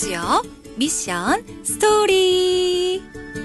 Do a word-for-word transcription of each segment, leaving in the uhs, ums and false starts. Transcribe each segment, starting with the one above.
우주여 미션 스토리.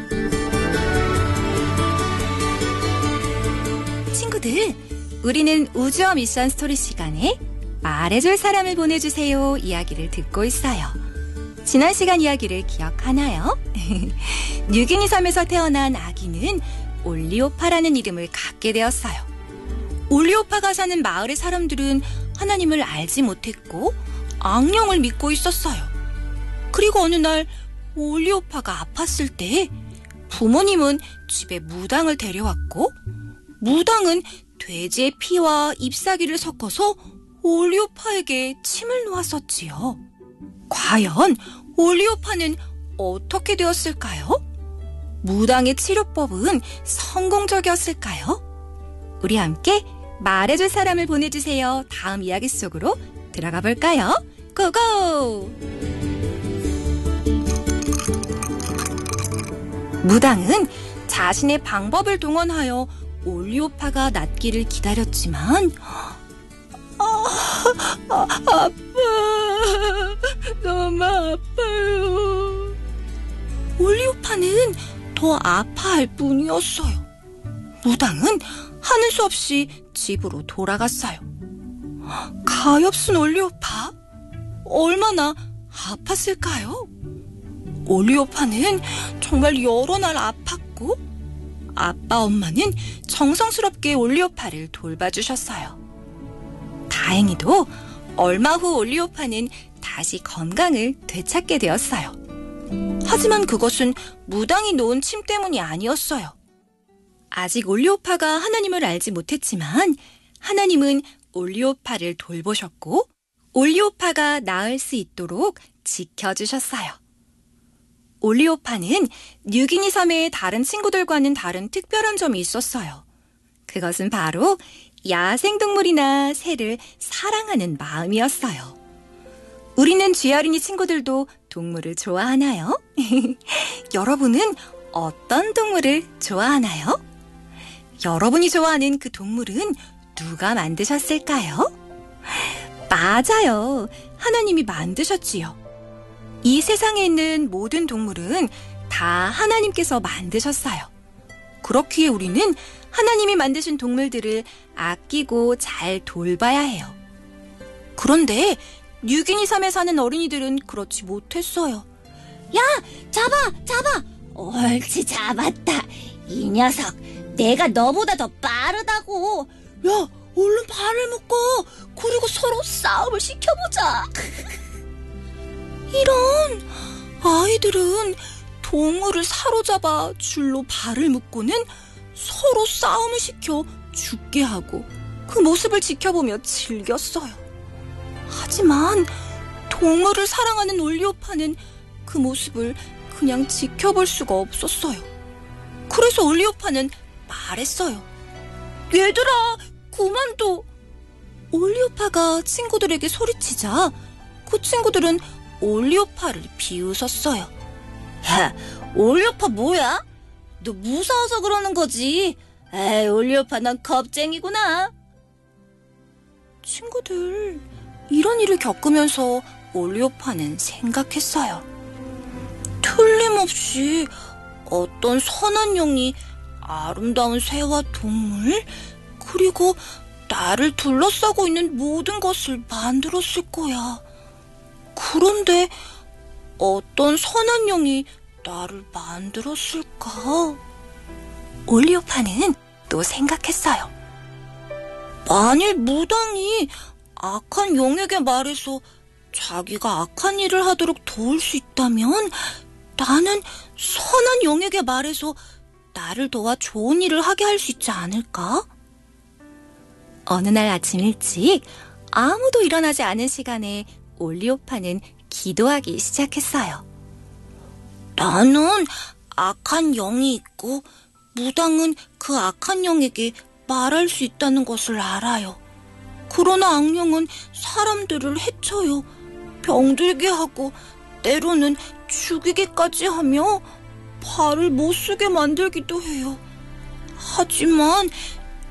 친구들, 우리는 우주여 미션 스토리 시간에 말해줄 사람을 보내주세요 이야기를 듣고 있어요. 지난 시간 이야기를 기억하나요? 뉴기니 섬에서 태어난 아기는 올리오파라는 이름을 갖게 되었어요. 올리오파가 사는 마을의 사람들은 하나님을 알지 못했고 악령을 믿고 있었어요. 그리고 어느 날 올리오파가 아팠을 때 부모님은 집에 무당을 데려왔고, 무당은 돼지의 피와 잎사귀를 섞어서 올리오파에게 침을 놓았었지요. 과연 올리오파는 어떻게 되었을까요? 무당의 치료법은 성공적이었을까요? 우리 함께 말해줄 사람을 보내주세요. 다음 이야기 속으로 들어가 볼까요? 고고! 무당은 자신의 방법을 동원하여 올리오파가 낫기를 기다렸지만, 아, 아, 아파. 너무 아파요. 올리오파는 더 아파할 뿐이었어요. 무당은 하는 수 없이 집으로 돌아갔어요. 가엾은 올리오파, 얼마나 아팠을까요? 올리오파는 정말 여러 날 아팠고, 아빠 엄마는 정성스럽게 올리오파를 돌봐주셨어요. 다행히도 얼마 후 올리오파는 다시 건강을 되찾게 되었어요. 하지만 그것은 무당이 놓은 침 때문이 아니었어요. 아직 올리오파가 하나님을 알지 못했지만 하나님은 올리오파를 돌보셨고 올리오파가 나을 수 있도록 지켜주셨어요. 올리오파는 뉴기니 섬의 다른 친구들과는 다른 특별한 점이 있었어요. 그것은 바로 야생동물이나 새를 사랑하는 마음이었어요. 우리는 쥐어린이 친구들도 동물을 좋아하나요? 여러분은 어떤 동물을 좋아하나요? 여러분이 좋아하는 그 동물은 누가 만드셨을까요? 맞아요. 하나님이 만드셨지요. 이 세상에 있는 모든 동물은 다 하나님께서 만드셨어요. 그렇기에 우리는 하나님이 만드신 동물들을 아끼고 잘 돌봐야 해요. 그런데 뉴기니 섬에 사는 어린이들은 그렇지 못했어요. 야, 잡아, 잡아. 옳지, 잡았다. 이 녀석, 내가 너보다 더 빠르다고. 야, 얼른 발을 묶어. 그리고 서로 싸움을 시켜보자. 이런, 아이들은 동물을 사로잡아 줄로 발을 묶고는 서로 싸움을 시켜 죽게 하고 그 모습을 지켜보며 즐겼어요. 하지만 동물을 사랑하는 올리오파는 그 모습을 그냥 지켜볼 수가 없었어요. 그래서 올리오파는 말했어요. 얘들아, 그만둬. 올리오파가 친구들에게 소리치자 그 친구들은 올리오파를 비웃었어요. 야, 올리오파 뭐야? 너 무서워서 그러는 거지. 에이, 올리오파 넌 겁쟁이구나. 친구들, 이런 일을 겪으면서 올리오파는 생각했어요. 틀림없이 어떤 선한 영이 아름다운 새와 동물, 그리고 나를 둘러싸고 있는 모든 것을 만들었을 거야. 그런데 어떤 선한 영이 나를 만들었을까? 올리오파는 또 생각했어요. 만일 무당이 악한 영에게 말해서 자기가 악한 일을 하도록 도울 수 있다면 나는 선한 영에게 말해서 나를 도와 좋은 일을 하게 할 수 있지 않을까? 어느 날 아침 일찍 아무도 일어나지 않은 시간에 올리오파는 기도하기 시작했어요. 나는 악한 영이 있고 무당은 그 악한 영에게 말할 수 있다는 것을 알아요. 그러나 악령은 사람들을 해쳐요. 병들게 하고 때로는 죽이기까지 하며 발을 못 쓰게 만들기도 해요. 하지만